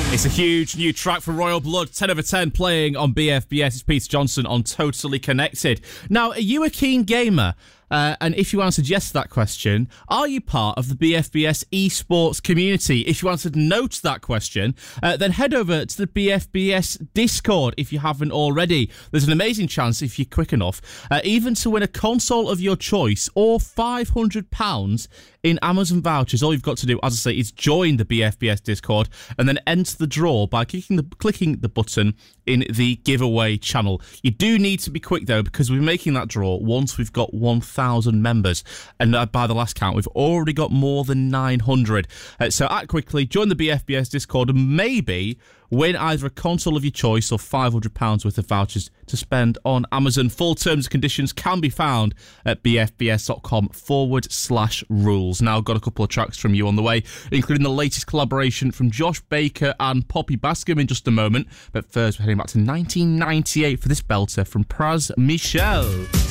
It's a huge new track for Royal Blood, 10 over 10, playing on BFBS. It's Peter Johnson on Totally Connected. Now, are you a keen gamer? And if you answered yes to that question, are you part of the BFBS esports community? If you answered no to that question, then head over to the BFBS Discord if you haven't already. There's an amazing chance, if you're quick enough, even to win a console of your choice or £500 in Amazon vouchers. All you've got to do, as I say, is join the BFBS Discord and then enter the draw by clicking the button in the giveaway channel. You do need to be quick, though, because we're making that draw once we've got 1,000 members. And by the last count, we've already got more than 900. So act quickly, join the BFBS Discord, and maybe win either a console of your choice or £500 worth of vouchers to spend on Amazon. Full terms and conditions can be found at bfbs.com/rules. Now, I've got a couple of tracks from you on the way, including the latest collaboration from Josh Baker and Poppy Bascom in just a moment. But first, we're heading back to 1998 for this belter from Pras Michel.